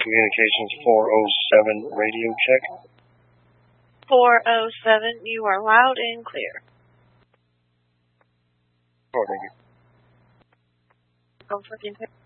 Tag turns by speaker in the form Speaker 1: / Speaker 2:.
Speaker 1: Communications 407 radio check.
Speaker 2: 407, you are loud and clear.
Speaker 1: Oh, thank you.
Speaker 2: Comforting.